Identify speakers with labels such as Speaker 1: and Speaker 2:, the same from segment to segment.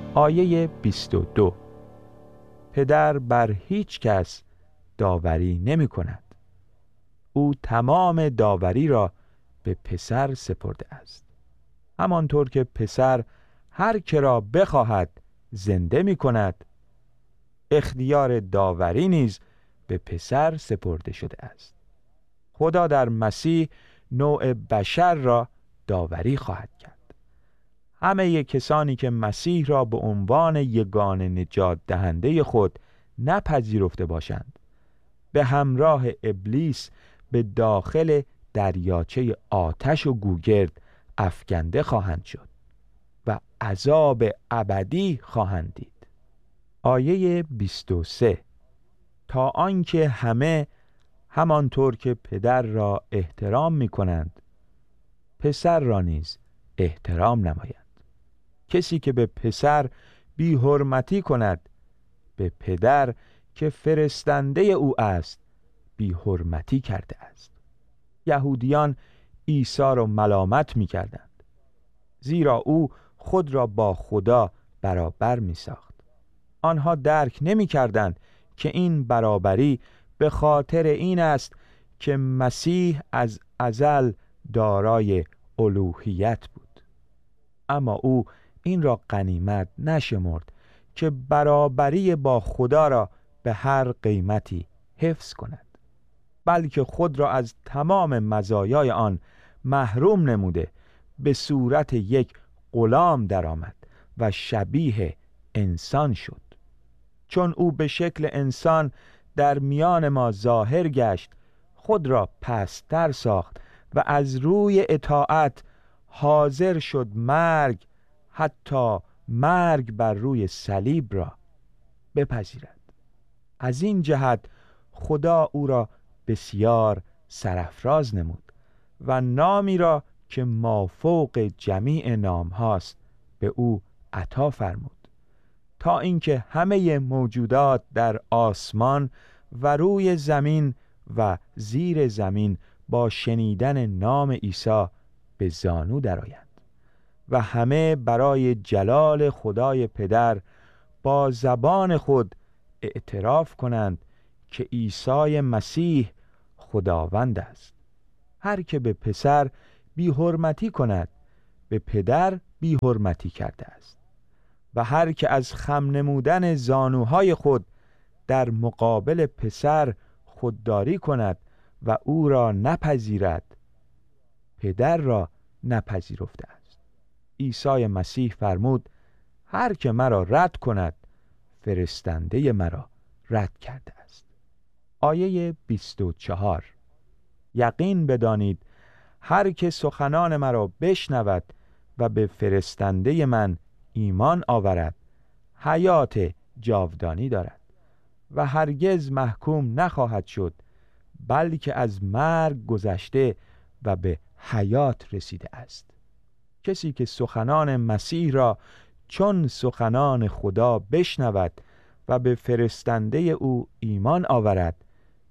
Speaker 1: آیه 22: پدر بر هیچ کس داوری نمی کند، او تمام داوری را به پسر سپرده است. همانطور که پسر هر که را بخواهد زنده می کند، اختیار داوری نیز به پسر سپرده شده است. خدا در مسیح نوع بشر را داوری خواهد کرد. همه کسانی که مسیح را به عنوان یگانه نجات دهنده خود نپذیرفته باشند، به همراه ابلیس به داخل دریاچه آتش و گوگرد افکنده خواهند شد و عذاب ابدی خواهند دید. آیه 23: تا آنکه همه همانطور که پدر را احترام می کنند، پسر را نیز احترام نمایند. کسی که به پسر بی حرمتی کند، به پدر که فرستنده او است بی حرمتی کرده است. یهودیان عیسی را ملامت می کردند، زیرا او خود را با خدا برابر می ساخت. آنها درک نمی کردند که این برابری به خاطر این است که مسیح از ازل دارای الوهیت بود، اما او این را غنیمت نشمرد که برابری با خدا را به هر قیمتی حفظ کند، بلکه خود را از تمام مزایای آن محروم نموده به صورت یک غلام درآمد و شبیه انسان شد. چون او به شکل انسان در میان ما ظاهر گشت، خود را پست‌تر ساخت و از روی اطاعت حاضر شد مرگ، حتی مرگ بر روی صلیب را بپذیرد. از این جهت خدا او را بسیار سرافراز نمود و نامی را که مافوق جمیع نام هاست به او عطا فرمود، تا اینکه همه موجودات در آسمان و روی زمین و زیر زمین با شنیدن نام عیسی به زانو درآیند و همه برای جلال خدای پدر با زبان خود اعتراف کنند که عیسی مسیح خداوند است. هر که به پسر بی حرمتی کند، به پدر بی حرمتی کرده است، و هر که از خم نمودن زانوهای خود در مقابل پسر خودداری کند و او را نپذیرد، پدر را نپذیرفته است. عیسی مسیح فرمود: هر که مرا رد کند، فرستنده مرا رد کرده است. آیه 24: یقین بدانید هر که سخنان مرا بشنود و به فرستنده من ایمان آورد، حیات جاودانی دارد و هرگز محکوم نخواهد شد، بلکه از مرگ گذشته و به حیات رسیده است. کسی که سخنان مسیح را چون سخنان خدا بشنود و به فرستنده او ایمان آورد،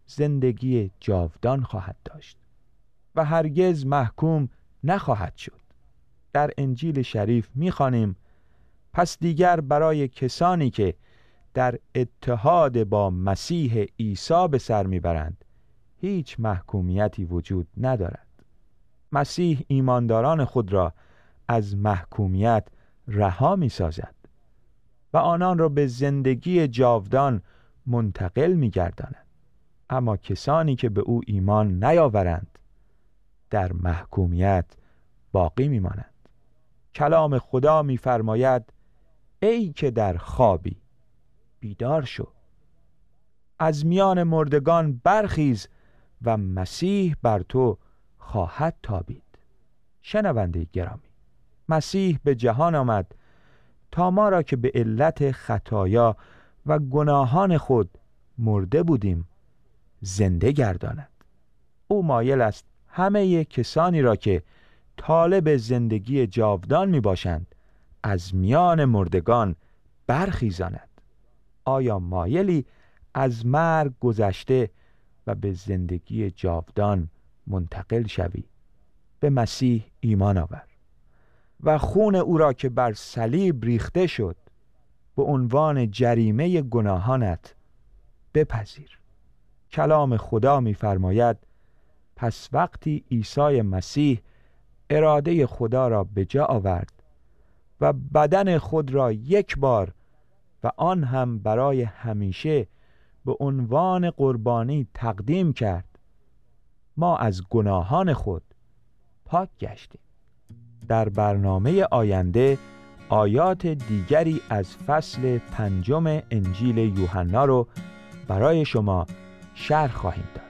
Speaker 1: زندگی جاودان خواهد داشت و هرگز محکوم نخواهد شد. در انجیل شریف می‌خوانیم: پس دیگر برای کسانی که در اتحاد با مسیح عیسی به سر میبرند هیچ محکومیتی وجود ندارد. مسیح ایمانداران خود را از محکومیت رها می‌سازد و آنان را به زندگی جاودان منتقل می‌گرداند. اما کسانی که به او ایمان نیاورند در محکومیت باقی می‌مانند. کلام خدا می‌فرماید: ای که در خوابی، بیدار شو، از میان مردگان برخیز و مسیح بر تو خواهد تابید. شنونده گرامی، مسیح به جهان آمد تا ما را که به علت خطایا و گناهان خود مرده بودیم زنده گرداند. او مایل است همه کسانی را که طالب زندگی جاودان می باشند از میان مردگان برخیزاند. آیا مایلی از مرگ گذشته و به زندگی جاودان منتقل شوی؟ به مسیح ایمان آور و خون او را که بر صلیب ریخته شد به عنوان جریمه گناهانت بپذیر. کلام خدا می‌فرماید پس وقتی عیسی مسیح اراده خدا را به جا آورد و بدن خود را یک بار و آن هم برای همیشه به عنوان قربانی تقدیم کرد، ما از گناهان خود پاک گشتیم. در برنامه آینده آیات دیگری از فصل 5 انجیل یوحنا رو برای شما شرح خواهیم داد.